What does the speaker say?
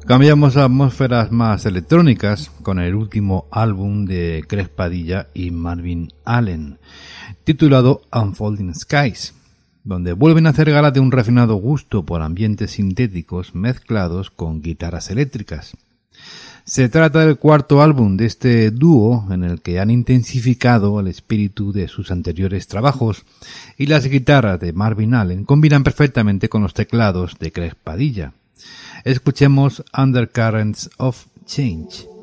Cambiamos a atmósferas más electrónicas con el último álbum de Greg Padilla y Marvin Allen, titulado Unfolding Skies, donde vuelven a hacer gala de un refinado gusto por ambientes sintéticos mezclados con guitarras eléctricas. Se trata del cuarto álbum de este dúo en el que han intensificado el espíritu de sus anteriores trabajos y las guitarras de Marvin Allen combinan perfectamente con los teclados de Greg Padilla. Escuchemos Undercurrents of Change.